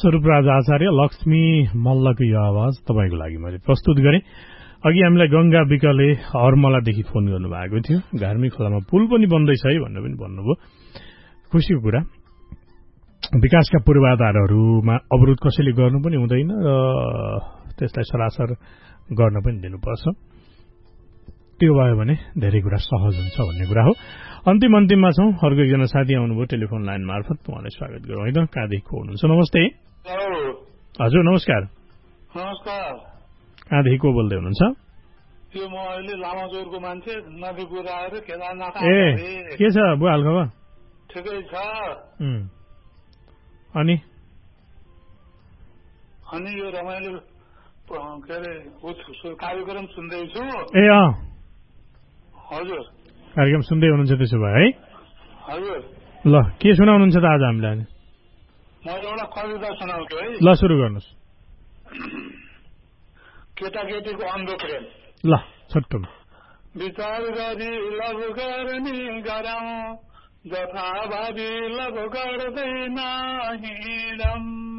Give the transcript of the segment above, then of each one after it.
स्वरूपराज आचार्य लक्ष्मी मल्लको यो आवाज तपाईँको लागि मैले प्रस्तुत गरेँ। अघि हामीलाई गंगा विकले हरमलादेखि फोन गर्नुभएको थियो। घार्मी खोलामा पुल पनि बन्दैछ है भनेर पनि भन्नुभयो। खुसीको कुरा। विकासका पूर्वाधारहरूमा अवरोध कसैले गर्नु पनि हुँदैन र त्यसलाई सरासर गर्न पनि दिनुपर्छ। त्यो भयो भने धेरै कुरा सहज हुन्छ भन्ने कुरा हो। अन्तिममा छौं। अर्को एकजना साथी आउनुभयो टेलिफोन लाइन मार्फत। उहाँलाई स्वागत गरौँ है त। कहाँदेखि हुनुहुन्छ? नमस्ते। हजुर नमस्कार। नमस्कार। कहाँदेखि को बोल्दै हुनुहुन्छ? यो म अहिले लामाचौरको मान्छे, नदीपुर आएर केदारनाथ। के छ बुवा हालखबर? ठिकै छ। अनि यो रमाइलो के अरे कार्यक्रम सुन्दैछु। हजुर कार्यक्रम सुन्दै हुनुहुन्छ त्यसो भए है? हजुर। ल के सुनाउनुहुन्छ त आज हामीलाई? म एउटा कविता सुनाउँछु है। ल सुरु गर्नुहोस्। केटाकेटीको अन्धो प्रेम। ल छोटो विचार गरी लभ गर्ने गरौँ, जथाभावी लभ गर्दैन हिँडौँ।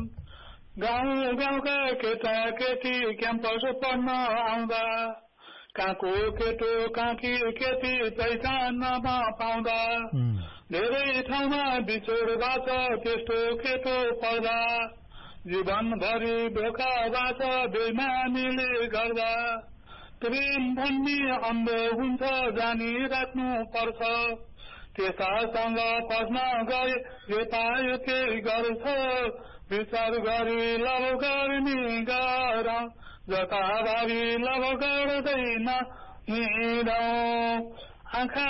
गाउँका केटाकेटी क्याम्पस पढ्न आउँदा, कहाँको केटो काँकी केटी पहिचान पाउँदा, धेरै ठाउँमा बिछोडबाट त्यस्तो केटो पर्दा, जीवनभरि धोकाबाट बेइमानीले गर्दा, प्रेम भन्ने अन्धो हुन्छ जानिराख्नु पर्छ। त्यस्तासँग पस्न गए जे पायो त्यही गर्छ। विचार गरी लभ गर्ने गरौँ, जताभावी लभ गर्दैन हिँडौँ। आँखा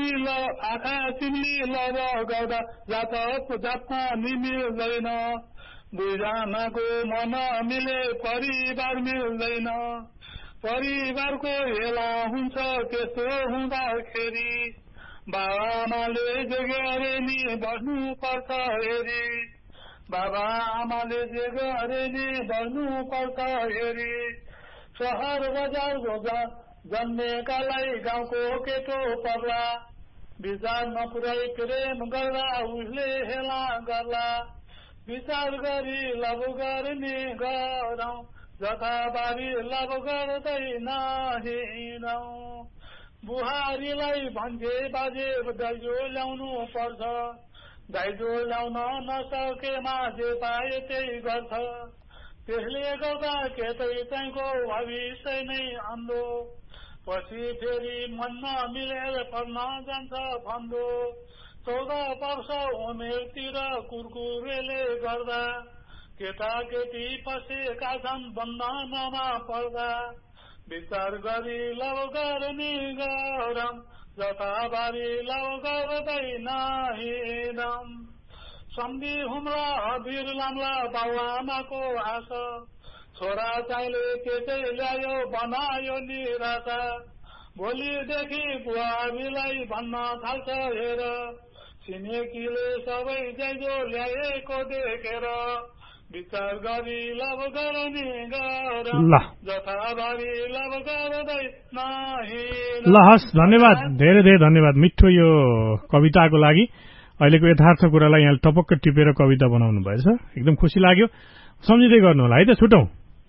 चिम्ली लभ गर्दा जातमा मिल्दैन। दुईजनाको मन मिले परिवार मिल्दैन। परिवारको हेला हुन्छ त्यस्तो हुँदाखेरि, बाबाआमाले जे गरे नि बस्नु पर्छ हेरी। बाबाआमाले जे गरे नि बस्नु पर्छ हेरी। सहर बजार जन्मेकालाई गाउँको केटो पर्ला, विचार नपुर्याई प्रेम गर्दा उसले हेला गर्ला। विचार गरी लभ गर्ने गरौँ, जथाभावी लभ गर्दैन हिँडौँ। बुहारीलाई भन्छे बाजे दाइजो ल्याउनु पर्छ, दाइजो ल्याउन नसकेमा जे पाए त्यही गर्छ। त्यसले गर्दा केटै चाहिँको भविष्य नै अन्धो, पछि फेरि मन नमिलेर पढ्न जान्छ फन्दो। 14 वर्ष उमेरतिर कुरकुरेले गर्दा, केटाकेटी पसेका छन् बन्धनमा पर्दा। विचार गरी लभ गर्ने गरौँ, जताभावी लभ गर्दैन हिँडौँ। सम्धि हुम्ला बिरलाम्ला बाबुआमाको आशा, छोरा चाहिँले त्यसै ल्यायो बनायो निराशा। भोलिदेखि बुहारीलाई भन्न थाल्छ हेर, छिमेकीले सबै जाइजो ल्याएको देखेर। विचार गरी लभ गर्ने गरौँ, जथाभावी लभ गर्दैन हिँडौँ। ल हस्, धन्यवाद, धेरै धेरै धन्यवाद मिठो यो कविताको लागि। अहिलेको यथार्थ कुरालाई यहाँ टपक्क टिपेर कविता बनाउनु भएछ, एकदम खुसी लाग्यो। सम्झिँदै गर्नु होला है त। छुटौँ।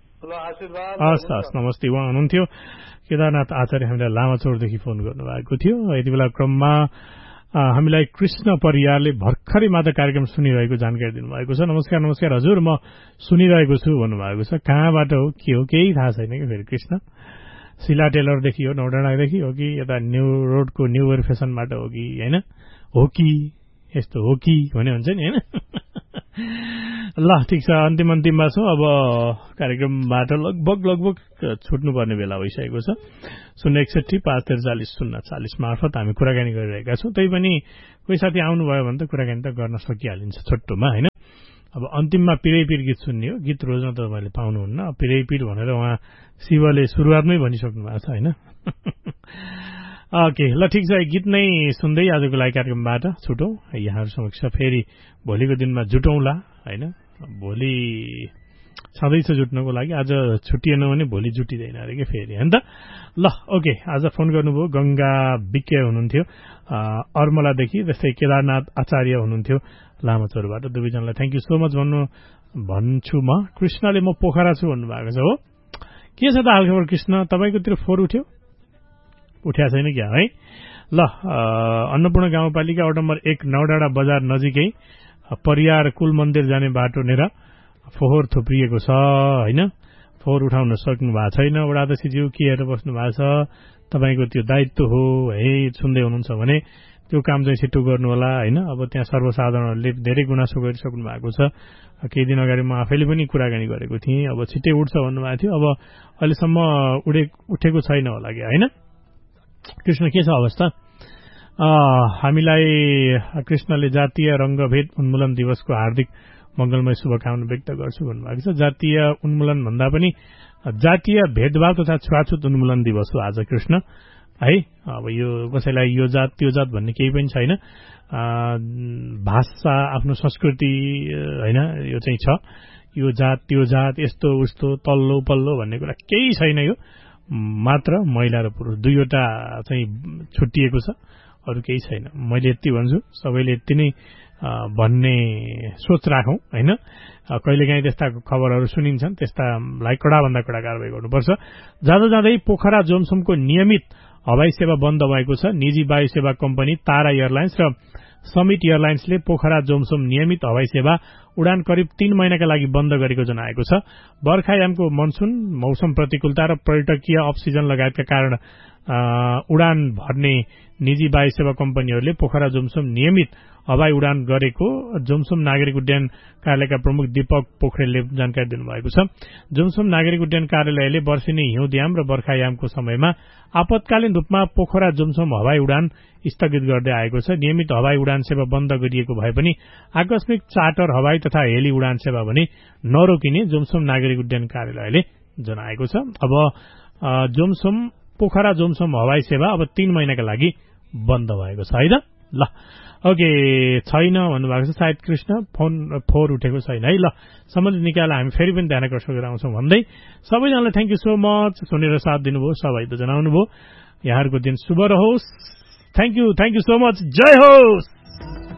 हस् हस्, नमस्ते। उहाँ हुनुहुन्थ्यो केदारनाथ आचार्य, हामीलाई लामाचौरदेखि फोन गर्नुभएको थियो। यति बेला क्रममा हामीलाई कृष्ण परियारले भर्खरै मात्र कार्यक्रम सुनिरहेको जानकारी दिनुभएको छ। नमस्कार नमस्कार हजुर, म सुनिरहेको छु भन्नुभएको छ। कहाँबाट हो के हो केही थाहा छैन कि फेरि कृष्ण। शिला टेलरदेखि हो, नौडाँडादेखि हो कि यता न्यू रोडको न्यू वेयर फेसनबाट हो कि होइन, हो कि यस्तो हो कि भने हुन्छ नि होइन। ल ठिक छ, अन्तिममा छौँ। अब कार्यक्रमबाट लगभग छुट्नुपर्ने बेला भइसकेको छ। 061-543-040 मार्फत हामी कुराकानी गरिरहेका छौँ। तै पनि कोही साथी आउनुभयो भने त कुराकानी त गर्न सकिहालिन्छ छोटोमा होइन। अब अन्तिममा पिरैपिर गीत सुन्ने हो। गीत रोज्न त मैले पाउनुहुन्न, पिरैपिर भनेर उहाँ शिवले सुरुवातमै भनिसक्नु भएको छ होइन। ओके, ल ठिक छ, गीत नै सुन्दै आजको लागि कार्यक्रमबाट छुटौँ। यहाँहरू समक्ष फेरि भोलिको दिनमा जुटौँला होइन। भोलि छँदैछ जुट्नको लागि। आज छुटिएन भने भोलि जुटिँदैन अरे कि फेरि हैन त। ल ओके, आज फोन गर्नुभयो गंगा विके हुनुहुन्थ्यो अर्मलादेखि, त्यस्तै केदारनाथ आचार्य हुनुहुन्थ्यो लामाचौरबाट। दुवैजनालाई थ्याङ्क यू सो मच भन्छु म। कृष्णले म पोखरा छु भन्नुभएको छ हो। के छ त हालखबर कृष्ण, तपाईँकोतिर फोहोर उठ्यो? उठ्या छैन क्या है। ल अन्नपूर्ण गाउँपालिका वडा नम्बर 1 नौडाँडा बजार नजिकै परियार कुल मन्दिर जाने बाटो नेर फोहोर थुप्रिएको छ हैन। फोहोर उठाउन सक्नु भएको छैन। वडा अध्यक्षज्यू के हेरेर बस्नु भएको छ? तपाईँको त्यो दायित्व हो है, सुन्दै हुनुहुन्छ भने त्यो काम चाहिँ छिटो गर्नु होला हैन। अब त्यहाँ सर्वसाधारणहरूले धेरै गुनासो गरिसक्नु भएको छ। केही दिन अगाडि म आफैले पनि कुराकानी गरेको थिएँ। अब छिट्टै उठ्छ भन्नुभएको थियो। अब अहिलेसम्म उठेको छैन होला कि हैन। कृष्ण के छ अवस्था? हामीलाई कृष्णले जातीय रंगभेद उन्मूलन दिवसको हार्दिक मंगलमय शुभकामना व्यक्त गर्छु भन्नुभएको छ। जातीय उन्मूलन भन्दा पनि जातीय भेदभाव तथा छुवाछुत उन्मूलन दिवस हो आज कृष्ण है। अब यो कसैलाई यो जात त्यो जात भन्ने केही पनि छैन। भाषा आफ्नो संस्कृति हैन, यो चाहिँ छ। यो जात त्यो जात यस्तो उस्तो तल्लो पल्लो भन्ने कुरा केही छैन। यो मात्र महिला र पुरुष दुईवटा चाहिँ छुट्टिएको छ, अरू केही छैन। मैले यति भन्छु, सबैले यति नै भन्ने सोच राखौं हैन। कहिलेकाहीँ त्यस्ता खबरहरू सुनिन्छन्, त्यस्तालाई कडाभन्दा कडा कारबाही गर्नुपर्छ। जाँदा जाँदै पोखरा जोमसोमको नियमित हवाई सेवा बन्द भएको छ। निजी वायु सेवा कम्पनी तारा एयरलाइन्स र समिट एयरलाइन्सले पोखरा जोमसोम नियमित हवाई सेवा उडान करिब 3 महिनाका लागि बन्द गरेको जनाएको छ। बर्खायामको मनसुन, मौसम प्रतिकूलता र पर्यटकीय अफ सिजन लगायतका कारण उडान भर्ने निजी वायु सेवा कम्पनीहरूले पोखरा जोमसोम नियमित हवाई उडान गरेको जोमसोम नागरिक उड्डयन कार्यालयका प्रमुख दीपक पोखरेलले जानकारी दिनुभएको छ। जोमसोम नागरिक उड्डयन कार्यालयले वर्षिनी हिउँदयाम र बर्खायामको समयमा आपतकालीन रूपमा पोखरा जोमसोम हवाई उडान स्थगित गर्दै आएको छ। नियमित हवाई उडान सेवा बन्द गरिएको भए पनि आकस्मिक चार्टर हवाई तथा हेली उडान सेवा भने नरोकिने जोमसोम नागरिक उड्डयन कार्यालयले जनाएको छ। अब पोखरा जोमसोम हवाई सेवा अब 3 महिनाका लागि बन्द भएको छ है त। ल ओके, छैन भन्नुभएको छ सायद कृष्ण, फोहोर उठेको छैन है। ल सम्बन्धित निकायलाई हामी फेरि पनि ध्यान आकर्षण गराउँछौँ भन्दै सबैजनालाई थ्याङ्क यू सो मच। सुनेर साथ दिनुभयो, सबै त जनाउनुभयो। यहाँहरूको दिन शुभ रहोस्। Thank you so much. जय होस्।